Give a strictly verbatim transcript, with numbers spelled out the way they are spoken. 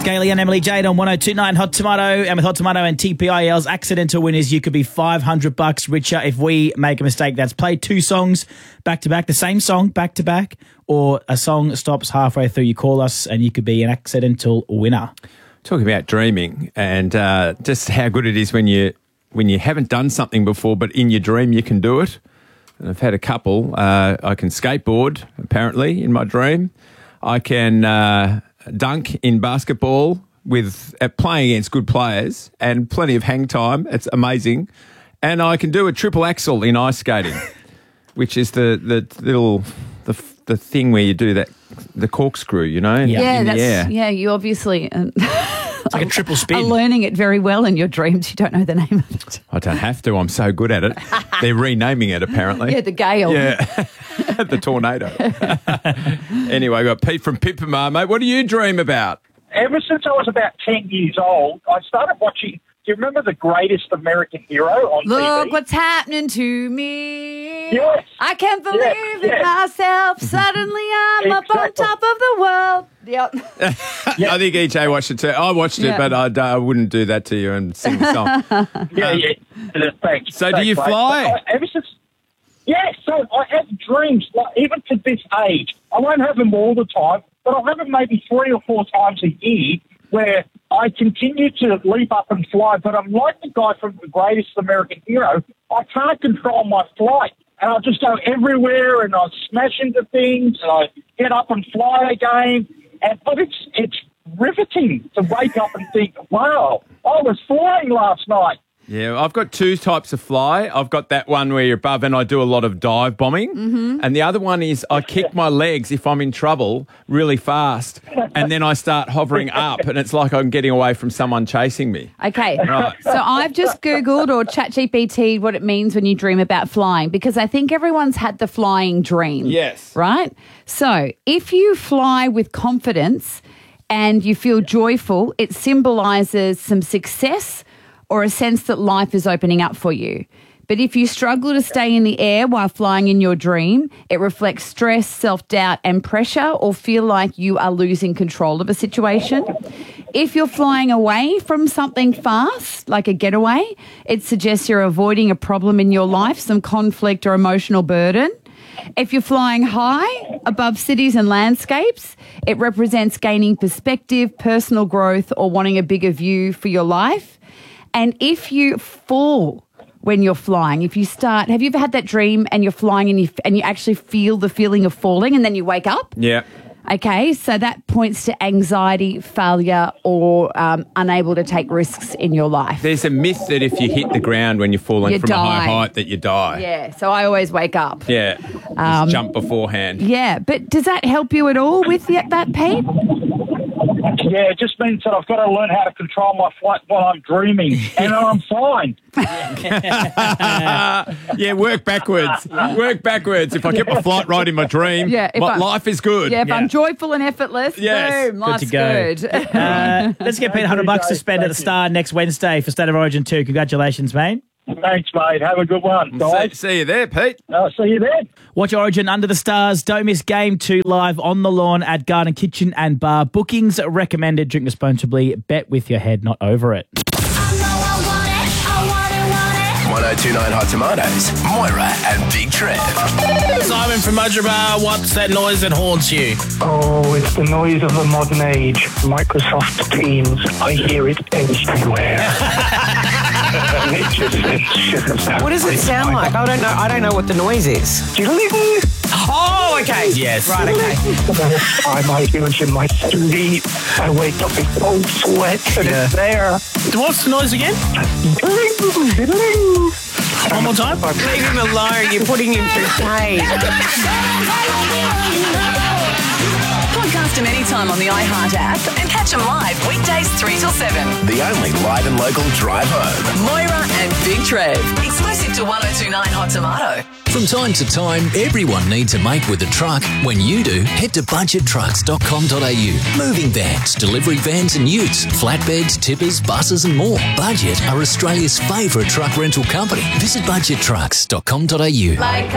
Kaylee and Emily Jade on one oh two point nine Hot Tomato. And with Hot Tomato and T P I L's accidental winners, you could be five hundred bucks richer if we make a mistake. That's play two songs back to back, the same song back to back, or a song stops halfway through. You call us and you could be an accidental winner. Talking about dreaming and uh, just how good it is when you when you haven't done something before, but in your dream you can do it. And I've had a couple. Uh, I can skateboard, apparently, in my dream. I can uh, dunk in basketball with uh, playing against good players and plenty of hang time. It's amazing. And I can do a triple axel in ice skating, which is the, the little the the thing where you do that the corkscrew, you know, in, yeah, in the that's, air. Yeah, you obviously uh, It's like a triple spin. are learning it very well in your dreams. You don't know the name of it. I don't have to. I'm so good at it. They're renaming it, apparently. Yeah, the gale. Yeah, the tornado. Anyway, we've got Pete from Pipamar, mate. What do you dream about? Ever since I was about ten years old, I started watching. Do you remember The Greatest American Hero on T V? Look what's happening to me. Yes. I can't believe Yes, it yes. myself. Suddenly I'm up on Exactly. top of the world. Yep. I think E J watched it too. I watched it, Yeah. but I, I wouldn't do that to you and sing the song. Yeah, Um, yeah. Uh, Thanks. So do Thanks, you mate. fly? But I- Ever since, yeah, so I have dreams, like, even to this age. I won't have them all the time, but I'll have them maybe three or four times a year where I continue to leap up and fly, but I'm like the guy from The Greatest American Hero. I can't control my flight, and I just go everywhere, and I smash into things, and I get up and fly again. And but it's it's riveting to wake up and think, wow, I was flying last night. Yeah, I've got two types of fly. I've got that one where you're above and I do a lot of dive bombing. Mm-hmm. And the other one is I kick my legs if I'm in trouble really fast. And then I start hovering up and it's like I'm getting away from someone chasing me. Okay. Right. So I've just Googled or ChatGPT'd what it means when you dream about flying, because I think everyone's had the flying dream. Yes. Right? So if you fly with confidence and you feel joyful, it symbolises some success or a sense that life is opening up for you. But if you struggle to stay in the air while flying in your dream, it reflects stress, self-doubt and pressure, or feel like you are losing control of a situation. If you're flying away from something fast, like a getaway, it suggests you're avoiding a problem in your life, some conflict or emotional burden. If you're flying high above cities and landscapes, it represents gaining perspective, personal growth, or wanting a bigger view for your life. And if you fall when you're flying, if you start, have you ever had that dream and you're flying and you and you actually feel the feeling of falling and then you wake up? Yeah. Okay, so that points to anxiety, failure, or um, unable to take risks in your life. There's a myth that if you hit the ground when you're falling You from a high die. height that you die. Yeah, so I always wake up. Yeah. Just jump beforehand. Yeah, but does that help you at all with the, that, Pete? Yeah, it just means that I've got to learn how to control my flight while I'm dreaming, and I'm fine. Yeah, work backwards. Work backwards. If I get my flight right in my dream, Yeah, if my I'm- life is good. Yeah, if Yeah. I'm joyful and effortless, Yes, boom, good life's to go. good. Uh, let's get Pete one hundred bucks to spend at the Star next Wednesday for State of Origin two. Congratulations, mate. Thanks, mate. Have a good one, See, guys. see you there, Pete. I'll see you then. Watch Origin Under the Stars. Don't miss Game two live on the lawn at Garden Kitchen and Bar. Bookings recommended. Drink responsibly. Bet with your head, not over it. one oh two point nine Hot Tomatoes, Moira and Big Trev. Simon from Mudgeeraba, what's that noise that haunts you? Oh, it's the noise of the modern age. Microsoft Teams. I hear it everywhere. It just sends What does it sound like? I don't know. I don't know what the noise is. Oh, okay. Yes. Right, okay. Time I hear it in my sleep. I wake up in cold sweat and it's there. What's the noise again? One more time. Leave him alone. You're putting him through pain. Podcast them anytime on the iHeart app and catch them live weekdays three till seven. The only live and local drive home. Moira and Big Trev. Exclusive to one oh two point nine Hot Tomato. From time to time, everyone needs a mate with a truck. When you do, head to budget trucks dot com dot a u. Moving vans, delivery vans and utes, flatbeds, tippers, buses and more. Budget are Australia's favourite truck rental company. Visit budget trucks dot com dot a u. Like